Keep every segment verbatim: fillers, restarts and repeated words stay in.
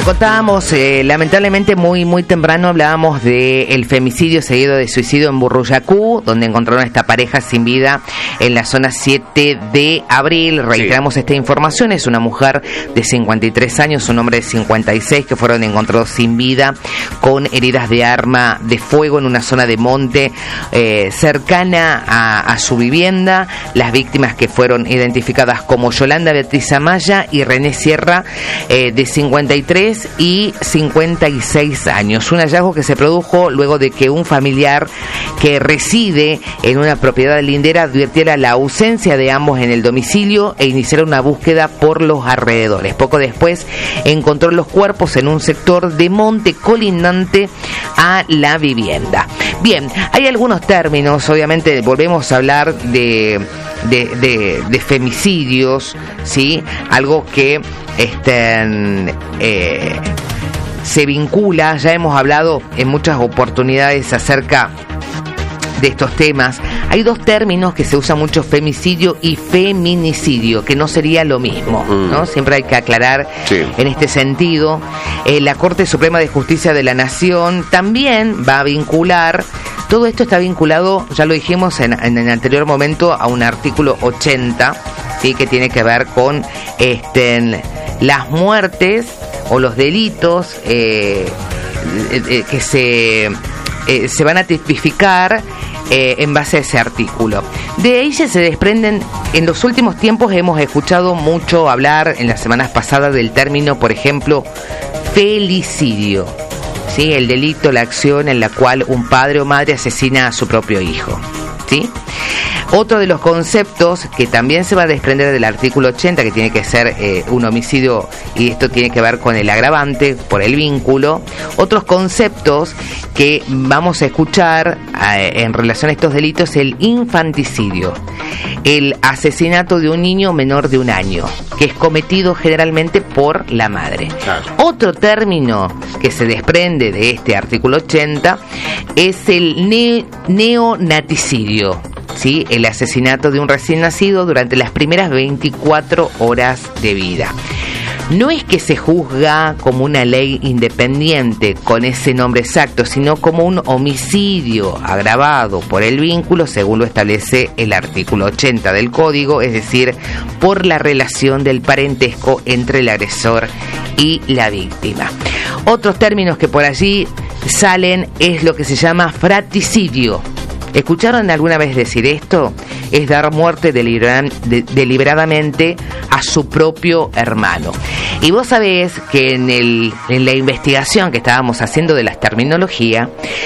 Contábamos, eh, lamentablemente muy muy temprano hablábamos del femicidio seguido de suicidio en Burruyacú, donde encontraron a esta pareja sin vida en la zona siete de abril. Reiteramos sí. esta información, es una mujer de cincuenta y tres años, un hombre de cincuenta y seis que fueron encontrados sin vida con heridas de arma de fuego en una zona de monte eh, cercana a, a su vivienda. Las víctimas que fueron identificadas como Yolanda Beatriz Amaya y René Sierra, eh, de cincuenta y tres y cincuenta y seis años. Un hallazgo que se produjo luego de que un familiar que reside en una propiedad lindera advirtiera la ausencia de ambos en el domicilio e iniciara una búsqueda por los alrededores. Poco después encontró los cuerpos en un sector de monte colindante a la vivienda. Bien, hay algunos términos, obviamente volvemos a hablar de de, de, de femicidios, ¿sí? Algo que este, eh, se vincula, ya hemos hablado en muchas oportunidades acerca de estos temas. Hay dos términos que se usan mucho, femicidio y feminicidio, que no sería lo mismo, ¿no? Siempre hay que aclarar sí. en este sentido. Eh, la Corte Suprema de Justicia de la Nación también va a vincular, todo esto está vinculado, ya lo dijimos en, en el anterior momento, a un artículo ochenta, ¿sí? Que tiene que ver con este, las muertes o los delitos eh, eh, que se, eh, se van a tipificar Eh, en base a ese artículo. De ella se desprenden, en los últimos tiempos hemos escuchado mucho hablar, en las semanas pasadas, del término, por ejemplo, felicidio, ¿sí? El delito, la acción en la cual un padre o madre asesina a su propio hijo, ¿sí? Otro de los conceptos que también se va a desprender del artículo ochenta, que tiene que ser eh, un homicidio, y esto tiene que ver con el agravante por el vínculo. Otros conceptos que vamos a escuchar eh, en relación a estos delitos: el infanticidio, el asesinato de un niño menor de un año, que es cometido generalmente por la madre. Claro. Otro término que se desprende de este artículo ochenta es el ne- neonaticidio, ¿sí? El asesinato de un recién nacido durante las primeras veinticuatro horas de vida. No es que se juzga como una ley independiente con ese nombre exacto, sino como un homicidio agravado por el vínculo, según lo establece el artículo ochenta del Código, es decir, por la relación del parentesco entre el agresor y la víctima. Otros términos que por allí salen es lo que se llama fraticidio. ¿Escucharon alguna vez decir esto? Es dar muerte delibera- de- deliberadamente a su propio hermano. Y vos sabés que en, el, en la investigación que estábamos haciendo de la terminología,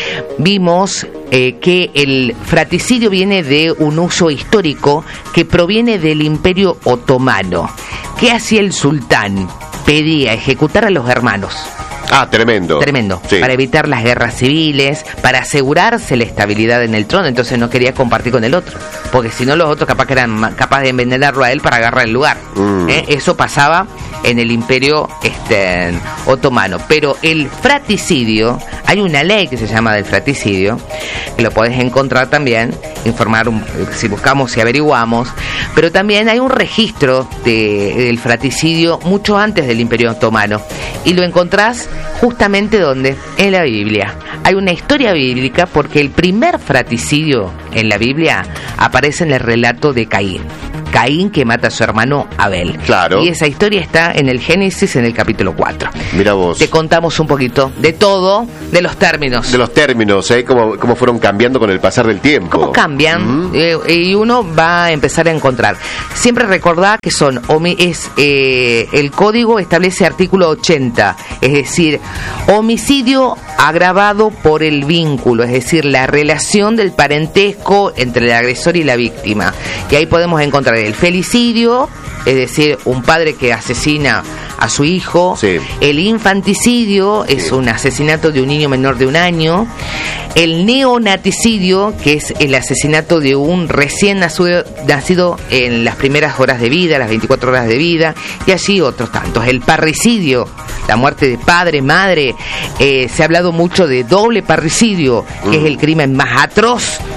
vimos eh, que el fraticidio viene de un uso histórico que proviene del Imperio Otomano. ¿Qué hacía el sultán? Pedía ejecutar a los hermanos. Ah, tremendo. Tremendo. Sí. Para evitar las guerras civiles, para asegurarse la estabilidad en el trono. Entonces no quería compartir con el otro, porque si no los otros capaz que eran capaces de envenenarlo a él para agarrar el lugar. Mm. ¿Eh? Eso pasaba en el Imperio este, Otomano. Pero el fraticidio, hay una ley que se llama del fraticidio, que lo podés encontrar también, informar un, si buscamos y averiguamos, pero también hay un registro de, del fraticidio mucho antes del Imperio Otomano, y lo encontrás justamente ¿dónde? En la Biblia. Hay una historia bíblica porque el primer fraticidio en la Biblia aparece en el relato de Caín. Caín que mata a su hermano Abel. Claro. Y esa historia está en el Génesis, en el capítulo cuatro. Mira vos. Te contamos un poquito de todo, de los términos. De los términos, ¿eh? Cómo, cómo fueron cambiando con el pasar del tiempo. ¿Cómo cambian? Uh-huh. Eh, y uno va a empezar a encontrar. Siempre recordá que son, es eh, el código establece artículo ochenta, es decir, homicidio agravado por el vínculo, es decir, la relación del parentesco entre el agresor y la víctima. Y ahí podemos encontrar el felicidio, es decir, un padre que asesina a su hijo. Sí. El infanticidio es sí. un asesinato de un niño menor de un año. El neonaticidio, que es el asesinato de un recién nacido, nacido en las primeras horas de vida, las veinticuatro horas de vida, y así otros tantos. El parricidio, la muerte de padre, madre. Eh, se ha hablado mucho de doble parricidio, que mm. es el crimen más atroz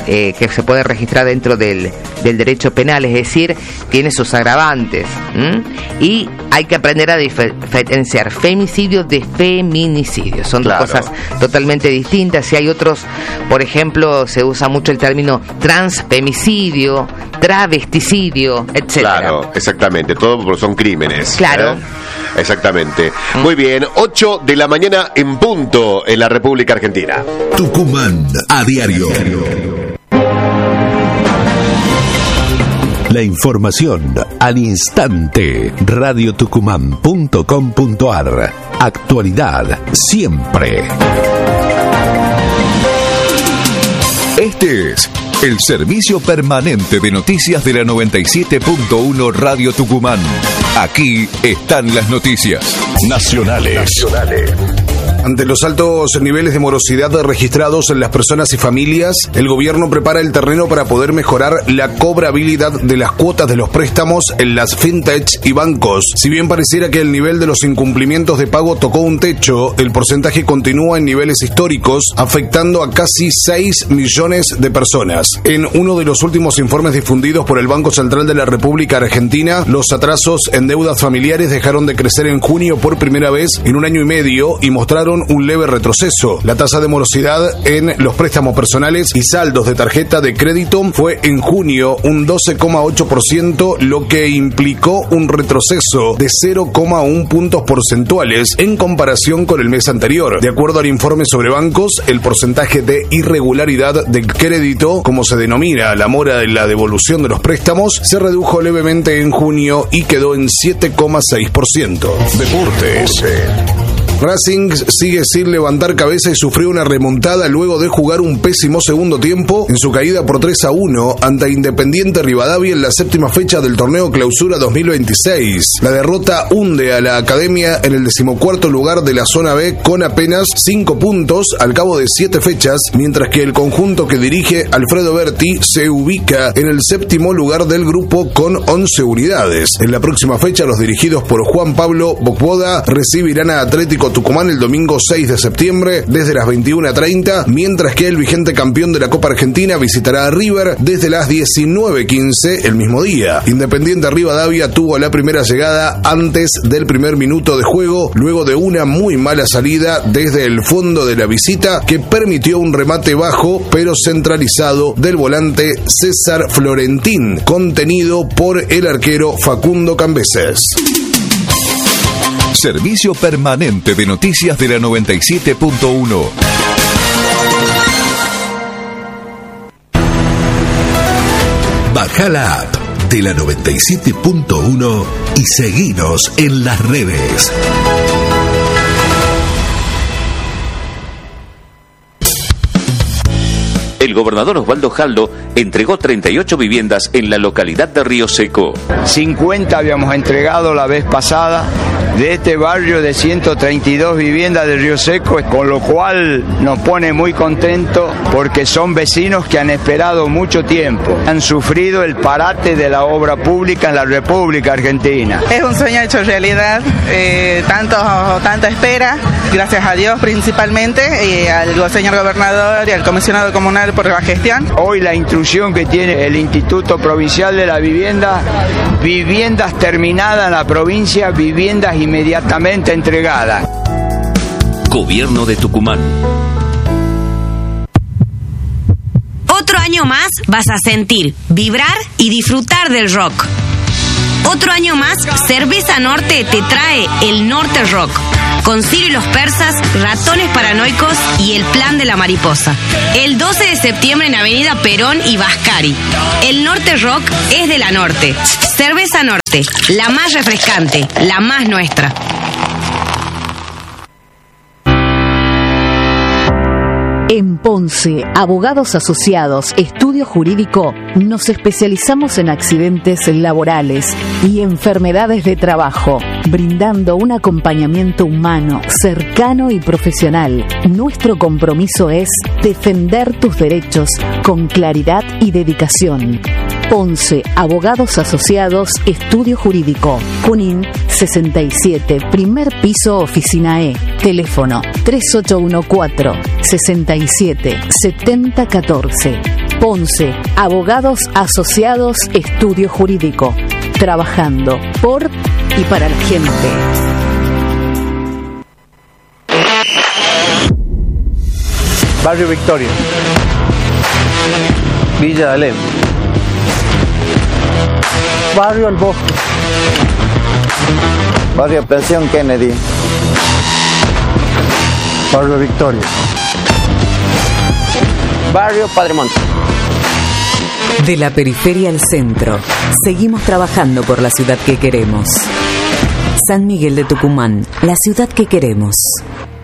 eh, que se puede registrar dentro del, del derecho penal, es decir, tiene sus agravantes. ¿m? Y hay que aprender a diferenciar femicidio de feminicidio. Son claro. dos cosas totalmente distintas. Y hay otros, por ejemplo, se usa mucho el término transfemicidio, travesticidio, etcétera. Claro, exactamente, todo son crímenes. Claro. ¿eh? Exactamente. Mm. Muy bien, ocho de la mañana en punto en la República Argentina. Tucumán a diario. La información al instante. radio tucumán punto com punto ar. Actualidad siempre. Este es el servicio permanente de noticias de la noventa y siete punto uno Radio Tucumán. Aquí están las noticias nacionales. Nacionales. Ante los altos niveles de morosidad registrados en las personas y familias, el gobierno prepara el terreno para poder mejorar la cobrabilidad de las cuotas de los préstamos en las fintechs y bancos. Si bien pareciera que el nivel de los incumplimientos de pago tocó un techo, el porcentaje continúa en niveles históricos, afectando a casi seis millones de personas. En uno de los últimos informes difundidos por el Banco Central de la República Argentina, los atrasos en deudas familiares dejaron de crecer en junio por primera vez en un año y medio y mostraron un leve retroceso. La tasa de morosidad en los préstamos personales y saldos de tarjeta de crédito fue en junio un doce coma ocho por ciento, lo que implicó un retroceso de cero coma uno puntos porcentuales en comparación con el mes anterior. De acuerdo al informe sobre bancos, el porcentaje de irregularidad del crédito, como se denomina la mora de la devolución de los préstamos, se redujo levemente en junio y quedó en siete coma seis por ciento. Deportes. Racing sigue sin levantar cabeza y sufrió una remontada luego de jugar un pésimo segundo tiempo en su caída por tres a uno ante Independiente Rivadavia en la séptima fecha del torneo Clausura dos mil veintiséis. La derrota hunde a la Academia en el decimocuarto lugar de la zona B con apenas cinco puntos al cabo de siete fechas, mientras que el conjunto que dirige Alfredo Berti se ubica en el séptimo lugar del grupo con once unidades. En la próxima fecha, los dirigidos por Juan Pablo Bocboda recibirán a Atlético Tucumán el domingo seis de septiembre desde las veintiuna treinta, mientras que el vigente campeón de la Copa Argentina visitará a River desde las diecinueve quince el mismo día. Independiente Rivadavia tuvo la primera llegada antes del primer minuto de juego, luego de una muy mala salida desde el fondo de la visita que permitió un remate bajo pero centralizado del volante César Florentín, contenido por el arquero Facundo Cambeses. Servicio permanente de noticias de la noventa y siete punto uno. Baja la app de la noventa y siete punto uno y seguinos en las redes. El gobernador Osvaldo Jaldo entregó treinta y ocho viviendas en la localidad de Río Seco. cincuenta habíamos entregado la vez pasada de este barrio de ciento treinta y dos viviendas de Río Seco, con lo cual nos pone muy contentos porque son vecinos que han esperado mucho tiempo. Han sufrido el parate de la obra pública en la República Argentina. Es un sueño hecho realidad, eh, tanto, tanta espera, gracias a Dios principalmente, y al señor gobernador y al comisionado comunal por la gestión. Hoy la instrucción que tiene el Instituto Provincial de la Vivienda, viviendas terminadas en la provincia, viviendas inmediatamente entregadas. Gobierno de Tucumán. Otro año más vas a sentir, vibrar y disfrutar del rock. Otro año más, Cerveza Norte te trae el Norte Rock, con Ciro y los Persas, Ratones Paranoicos y El Plan de la Mariposa. El doce de septiembre en Avenida Perón y Vascari. El Norte Rock es de la Norte. Cerveza Norte, la más refrescante, la más nuestra. En Ponce, Abogados Asociados, Estudio Jurídico, nos especializamos en accidentes laborales y enfermedades de trabajo, brindando un acompañamiento humano, cercano y profesional. Nuestro compromiso es defender tus derechos con claridad y dedicación. Ponce, Abogados Asociados, Estudio Jurídico. Junín sesenta y siete, primer piso, oficina E. Teléfono tres ocho uno cuatro, sesenta y siete, setenta catorce. Ponce, Abogados Asociados, Estudio Jurídico. Trabajando por y para la gente. Barrio Victoria, Villa de Alem, Barrio El Bosque, Barrio Pensión Kennedy, Barrio Victoria, Barrio Padremonte. De la periferia al centro, seguimos trabajando por la ciudad que queremos. San Miguel de Tucumán, la ciudad que queremos.